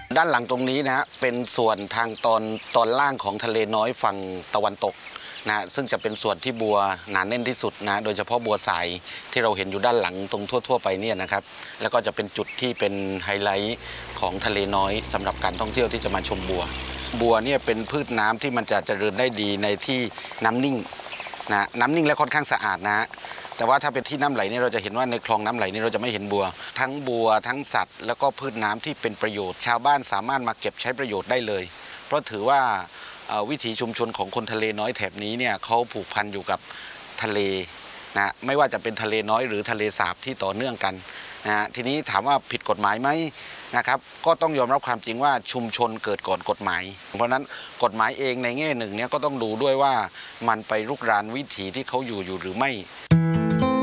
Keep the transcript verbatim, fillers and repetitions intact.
ด้านหลังตรงนี้นะฮะเป็นส่วนทางตอนตอนล่างของทะเลน้อยฝั่งตะวันตกนะซึ่งจะเป็นส่วนที่บัวหนาแน่นที่สุดนะโดยเฉพาะบัวสายที่เราเห็นอยู่ด้านหลังตรงทั่วๆไปเนี่ยนะครับแล้วก็จะเป็นจุดที่เป็นไฮไลท์ของทะเลน้อยสำหรับการท่องเที่ยวที่จะมาชมบัวบัวเนี่ยเป็นพืชน้ำที่มันจะเจริญได้ดีในที่น้ำนิ่งนะน้ำนิ่งและค่อนข้างสะอาดนะแต่ว่าถ้าเป็นที่น้ำไหลนี่เราจะเห็นว่าในคลองน้ำไหลนี่เราจะไม่เห็นบัวทั้งบัวทั้งสัตว์แล้วก็พืชน้ำที่เป็นประโยชน์ชาวบ้านสามารถมาเก็บใช้ประโยชน์ได้เลยเพราะถือว่าวิถีชุมชนของคนทะเลน้อยแถบนี้เนี่ยเขาผูกพันอยู่กับทะเลนะไม่ว่าจะเป็นทะเลน้อยหรือทะเลสาบที่ต่อเนื่องกันนะทีนี้ถามว่าผิดกฎหมายไหมนะครับก็ต้องยอมรับความจริงว่าชุมชนเกิดก่อนกฎหมายเพราะนั้นกฎหมายเองในแง่หนึ่งเนี่ยก็ต้องดูด้วยว่ามันไปรุกรานวิถีที่เขาอยู่อยู่หรือไม่